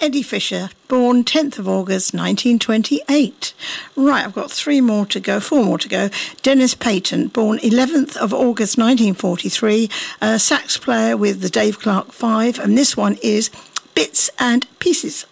Eddie Fisher, born 10th of August 1928. Right, I've got four more to go. Dennis Payton, born 11th of August 1943, sax player with the Dave Clark Five, and this one is Bits and Pieces.